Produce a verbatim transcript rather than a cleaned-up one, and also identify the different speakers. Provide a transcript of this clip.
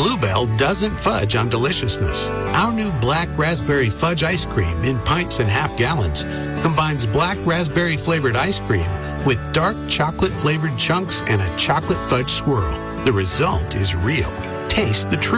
Speaker 1: Bluebell doesn't fudge on deliciousness. Our new black raspberry fudge ice cream in pints and half gallons combines black raspberry flavored ice cream with dark chocolate flavored chunks and a chocolate fudge swirl. The result is real. Taste the truth.